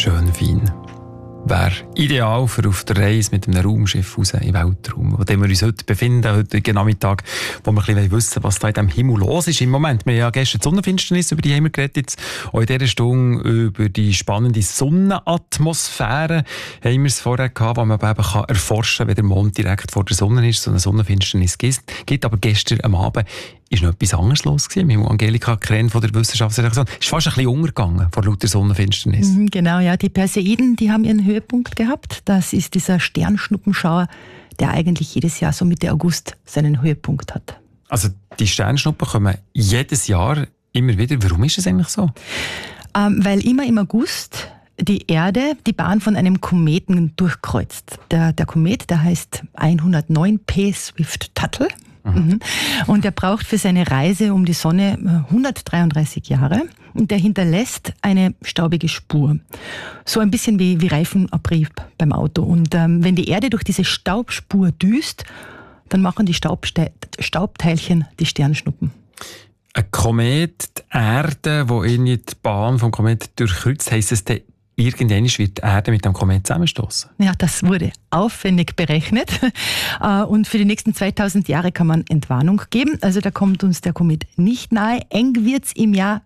schön fein. Wäre ideal für auf der Reise mit einem Raumschiff raus in den Weltraum, wo wir uns heute befinden, heute Nachmittag, wo wir ein bisschen wissen, was da in diesem Himmel los ist im Moment. Wir haben ja gestern die Sonnenfinsternis, über die haben wir geredet, jetzt auch in dieser Stunde über die spannende Sonnenatmosphäre haben wir es vorher gehabt, wo man eben erforschen kann, wenn der Mond direkt vor der Sonne ist, so eine Sonnenfinsternis gibt. Aber gestern am Abend ist noch etwas anderes los gewesen. Mit Angelika Kren von der Wissenschaftsredaktion. Ist fast ein bisschen untergegangen vor lauter Sonnenfinsternis. Genau, ja. Die Perseiden, die haben ihren Höhepunkt gehabt. Das ist dieser Sternschnuppenschauer, der eigentlich jedes Jahr so Mitte August seinen Höhepunkt hat. Also die Sternschnuppen kommen jedes Jahr immer wieder. Warum ist das eigentlich so? Weil immer im August die Erde die Bahn von einem Kometen durchkreuzt. Der Komet, der heißt 109P Swift-Tuttle. Mhm. Und er braucht für seine Reise um die Sonne 133 Jahre und der hinterlässt eine staubige Spur. So ein bisschen wie Reifenabrieb beim Auto. Und wenn die Erde durch diese Staubspur düst, dann machen die Staubteilchen die Sternschnuppen. Ein Komet, die Erde, die in die Bahn vom Komet durchkreuzt, heisst es, irgendwann wird die Erde mit dem Komet zusammenstoßen. Ja, das wurde aufwendig berechnet. Und für die nächsten 2000 Jahre kann man Entwarnung geben. Also da kommt uns der Komet nicht nahe. Eng wird's im Jahr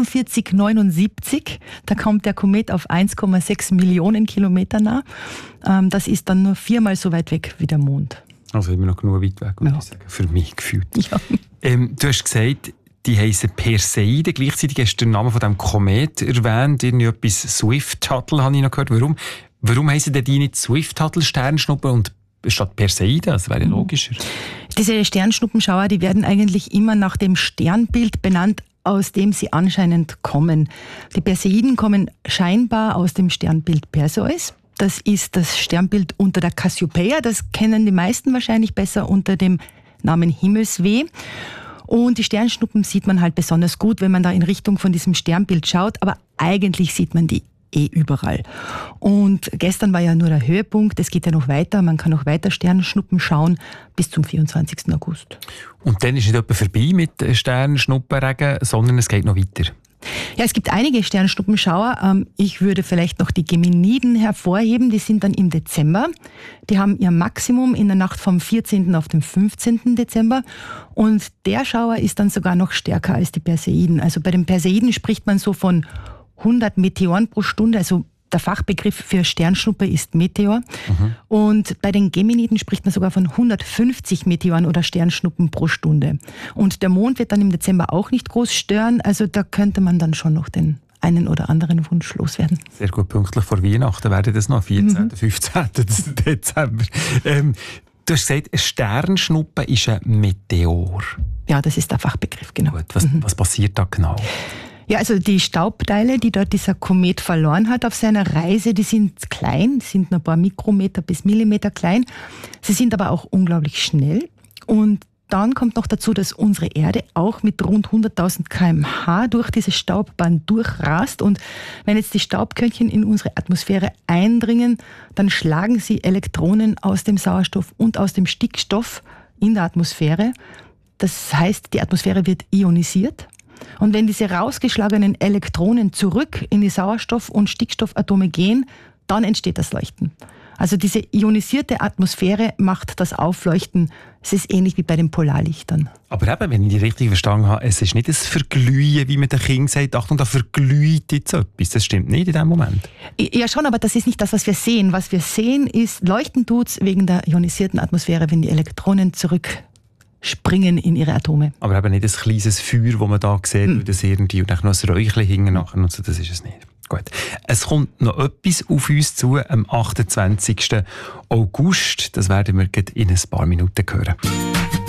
4479. Da kommt der Komet auf 1,6 Millionen Kilometer nah. Das ist dann nur 4-mal so weit weg wie der Mond. Also immer noch genug weit weg, würde ich sagen. Für mich gefühlt. Ja. Du hast gesagt, die heissen Perseiden. Gleichzeitig hast du den Namen von diesem Komet erwähnt. Etwas Swift-Tuttle habe ich noch gehört. Warum heissen die nicht Swift-Tuttle Sternschnuppen und statt Perseiden? Das wäre logischer. Diese Sternschnuppenschauer, die werden eigentlich immer nach dem Sternbild benannt, aus dem sie anscheinend kommen. Die Perseiden kommen scheinbar aus dem Sternbild Perseus. Das ist das Sternbild unter der Cassiopeia. Das kennen die meisten wahrscheinlich besser unter dem Namen Himmelsweh. Und die Sternschnuppen sieht man halt besonders gut, wenn man da in Richtung von diesem Sternbild schaut. Aber eigentlich sieht man die überall. Und gestern war ja nur der Höhepunkt. Es geht ja noch weiter. Man kann noch weiter Sternschnuppen schauen bis zum 24. August. Und dann ist nicht etwa vorbei mit Sternschnuppenregen, sondern es geht noch weiter. Ja, es gibt einige Sternschnuppenschauer. Ich würde vielleicht noch die Geminiden hervorheben. Die sind dann im Dezember. Die haben ihr Maximum in der Nacht vom 14. auf den 15. Dezember. Und der Schauer ist dann sogar noch stärker als die Perseiden. Also bei den Perseiden spricht man so von 100 Meteoren pro Stunde. Also der Fachbegriff für Sternschnuppe ist Meteor. Mhm. Und bei den Geminiden spricht man sogar von 150 Meteoren oder Sternschnuppen pro Stunde. Und der Mond wird dann im Dezember auch nicht groß stören. Also da könnte man dann schon noch den einen oder anderen Wunsch loswerden. Sehr gut, pünktlich vor Weihnachten wäre das noch 14., 15. Dezember. Du hast gesagt, eine Sternschnuppe ist ein Meteor. Ja, das ist der Fachbegriff, genau. Gut, was passiert da genau? Ja, also die Staubteile, die dort dieser Komet verloren hat auf seiner Reise, die sind klein, sind nur ein paar Mikrometer bis Millimeter klein. Sie sind aber auch unglaublich schnell. Und dann kommt noch dazu, dass unsere Erde auch mit rund 100.000 km/h durch diese Staubbahn durchrast. Und wenn jetzt die Staubkörnchen in unsere Atmosphäre eindringen, dann schlagen sie Elektronen aus dem Sauerstoff und aus dem Stickstoff in der Atmosphäre. Das heißt, die Atmosphäre wird ionisiert. Und wenn diese rausgeschlagenen Elektronen zurück in die Sauerstoff- und Stickstoffatome gehen, dann entsteht das Leuchten. Also diese ionisierte Atmosphäre macht das Aufleuchten. Es ist ähnlich wie bei den Polarlichtern. Aber eben, wenn ich die richtig verstanden habe, es ist nicht das Verglühen, wie man den Kindern sagt, Achtung, da verglüht jetzt etwas. Das stimmt nicht in dem Moment. Ja schon, aber das ist nicht das, was wir sehen. Was wir sehen ist, leuchten tut's wegen der ionisierten Atmosphäre, wenn die Elektronen zurückspringen in ihre Atome. Aber eben nicht ein kleines Feuer, das man da sieht, das irgendwie und dann noch ein Räuchchen hinten nachher und so, das ist es nicht. Gut. Es kommt noch etwas auf uns zu am 28. August. Das werden wir in ein paar Minuten hören.